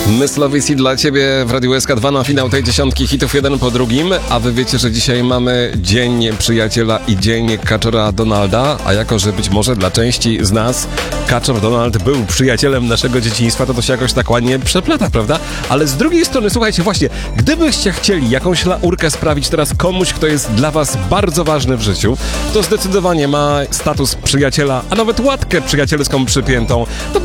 Myslowici dla Ciebie w Radiu SK2 na finał tej dziesiątki hitów jeden po drugim. A wy wiecie, że dzisiaj mamy Dzień Przyjaciela i Dzień Kaczora Donalda, a jako, że być może dla części z nas Kaczor Donald był przyjacielem naszego dzieciństwa, to się jakoś tak ładnie przeplata, prawda? Ale z drugiej strony, słuchajcie, właśnie, gdybyście chcieli jakąś laurkę sprawić teraz komuś, kto jest dla was bardzo ważny w życiu, to zdecydowanie ma status przyjaciela, a nawet łatkę przyjacielską przypiętą. No